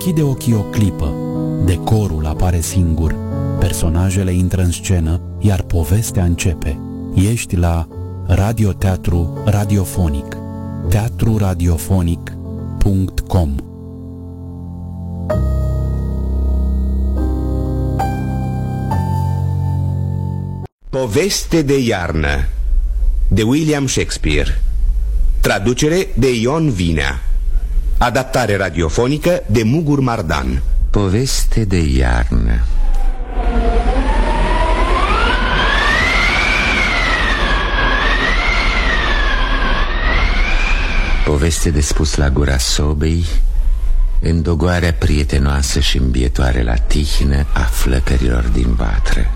închide ochii o clipă, decorul apare singur, personajele intră în scenă, iar povestea începe. Ești la radioteatru radiofonic, teatruradiofonic.com. Poveste de iarnă de William Shakespeare. Traducere de Ion Vinea. Adaptare radiofonică de Mugur Mardan. Poveste de iarnă. Poveste de spus la gura sobei, în dogoarea prietenoasă și îmbietoare la tihnă a flăcărilor din vatră.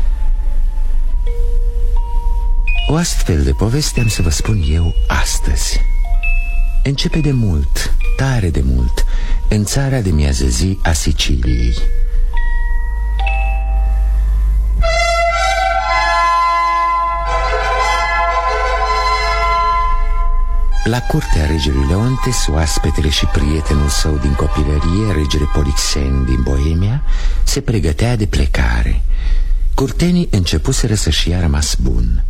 O astfel de poveste am să vă spun eu astăzi. Începe de mult, tare de mult, în țara de miază zi a Siciliei. La curtea regelui Leontes, oaspetele și prietenul său din copilărie, regele Polixen din Boemia, se pregătea de plecare. Curtenii începuseră să-și ia rămas bun.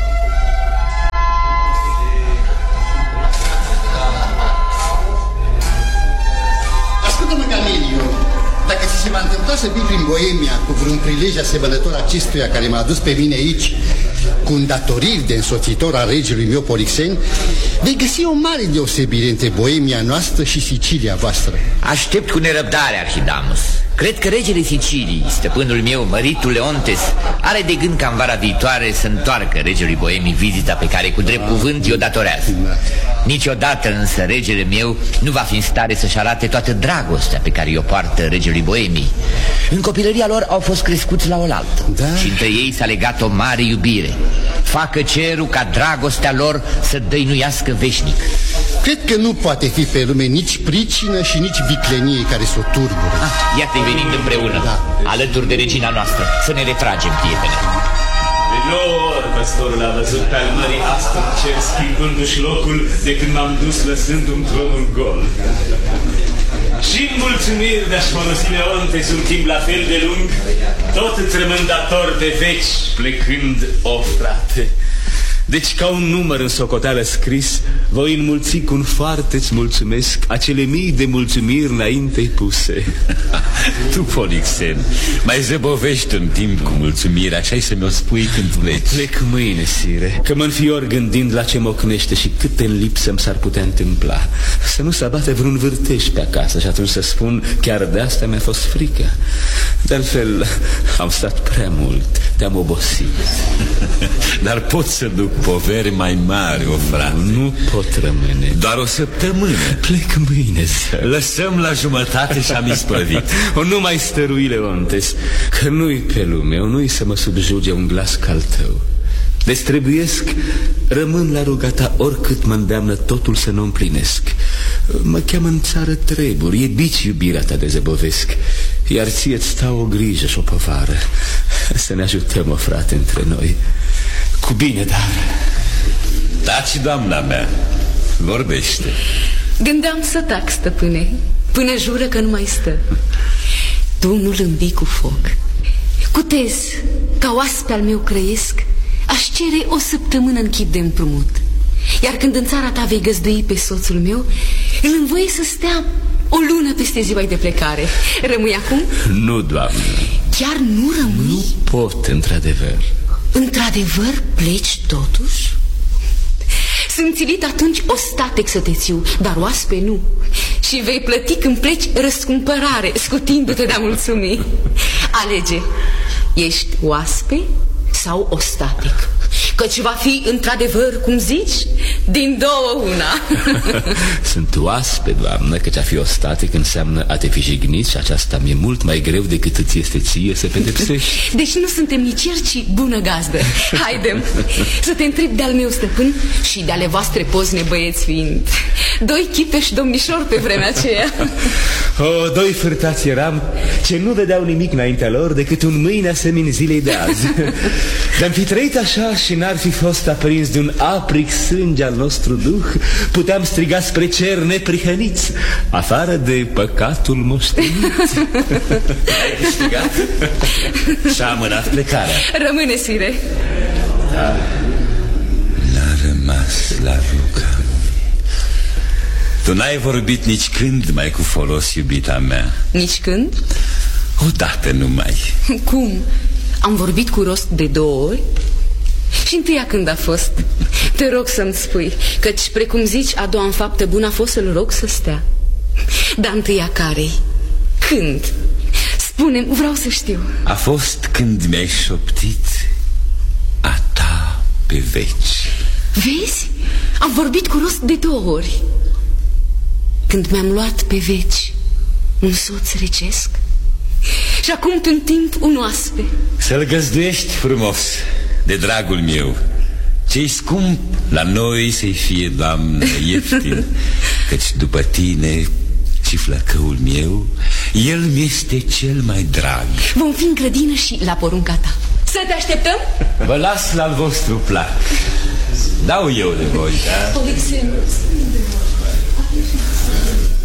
Ascultă-mă, Camilio, dacă ți se va întâmpla să vii prin Boemia cu vreun prilej asemănător acestuia care m-a adus pe mine aici, cu îndatoriri de însoțitor al regelui meu Polixen, vei găsi o mare deosebire între Boemia noastră și Sicilia voastră. Aștept cu nerăbdare, Arhidamus. Cred că regele Sicilii, stăpânul meu, măritul Leontes, are de gând ca în vara viitoare să întoarcă regelui Boemii vizita pe care cu drept cuvânt i-o datorează. Niciodată însă regele meu nu va fi în stare să-și arate toată dragostea pe care i-o poartă regelui Boemii. În copilăria lor au fost crescuți la oaltă, și între ei s-a legat o mare iubire. Facă cerul ca dragostea lor să dăinuiască veșnic. Cred că nu poate fi pe lume nici pricină și nici viclenie care să o turbure. Iată-i venind împreună, alături de regina noastră. Să ne retragem, prietene. De 9 ori păstorul a văzut pe al mării astfel în cer, schimbându-și locul de când m-am dus lăsându-mi tronul gol. Și mulțumiri de-aș folosi Leontes un timp la fel de lung, tot îți rămân dator de veci, plecând, o frate. Deci ca un număr în socoteală scris, voi înmulți cu un foarte-ți mulțumesc acele mii de mulțumiri înainte-i puse. Tu, Polixen, mai zăbovești un timp cu mulțumire, așa-i să mi-o spui când pleci. Plec mâine, sire, că mă înfior gândind la ce mocnește și câte în lipsă mi s-ar putea întâmpla. Să nu se abate vreun vârteș pe acasă și atunci să spun, chiar de asta mi-a fost frică. De altfel, am stat prea mult, te-am obosit. Dar pot să duc poveri mai mari, o frate. Nu pot rămâne. Doar o săptămână. Plec mâine, să. Lăsăm la jumătate și am isprăvit. O, nu mai stărui, Leontes, că nu-i pe lume, nu-i să mă subjuge un glas ca al tău. Destrăbuiesc, rămân la rugata oricât mă îndeamnă totul să nu împlinesc. Mă cheamă în țară treburi, e bici iubirea ta de zăbovesc, iar ție-ți stau o grijă și o povară. Să ne ajutăm, o frate, între noi. Cu bine, dar... Taci, doamna mea, vorbește. Gândeam să tac, stăpâne, până jură că nu mai stă. Tu nu lâmbi cu foc. Cutez, ca oaspe al meu crăiesc, aș cere o săptămână în chip de împrumut. Iar când în țara ta vei găzdui pe soțul meu, îl învoie să stea o lună peste ziua de plecare. Rămâi acum? Nu, doamnă. Chiar nu rămâi? Nu pot, într-adevăr. Într-adevăr pleci totuși? Sunt țilit atunci ostatec să te țiu, dar oaspe nu. Și vei plăti când pleci răscumpărare, scutindu-te de-a mulțumi. Alege, ești oaspe sau ostatec? Căci va fi într-adevăr, cum zici, din două una. Sunt oaspe, doamnă, căci a fi ostatec înseamnă a te fi jignit și aceasta mi-e mult mai greu decât îți este ție să pedepsești. Deci nu suntem nici cer, ci bună gazdă. Haidem să te întreb de-al meu stăpân și de ale voastre pozne băieți fiind. Doi chipeși domnișori pe vremea aceea. O, doi fârtați eram ce nu vedeau nimic înaintea lor decât un mâine asemin zilei de azi. De-am fi trăit așa și n-ar fi fost aprins de un apric sânge al al nostru duh, puteam striga spre cer neprihăniți, afară de păcatul moștenit. Ai câștigat? Și-a amânat plecarea. Rămâne, sire. Da. N-a rămas la ruga. Tu n-ai vorbit nici când mai cu folos, iubita mea. Nici când? Odată numai. Cum? Am vorbit cu rost de 2 ori? Și întâia când a fost? Te rog să-mi spui, căci, precum zici, a doua în faptă bună a fost să-l rog să stea. Dar întâia care-i? Când? Spune-mi, vreau să știu. A fost când mi-ai șoptit a ta pe veci. Vezi? Am vorbit cu rost de 2 ori. Când mi-am luat pe veci un soț regesc și acum pe un timp un oaspe. Să-l găzduiești frumos, de dragul meu. Ce-i scump la noi să-i fie, Doamnă, ieftin, căci după tine și flăcăul meu, el mi-este cel mai drag. Vom fi în grădină și la porunca ta. Să te așteptăm? Vă las la-l vostru plac. Dau eu de voi, da?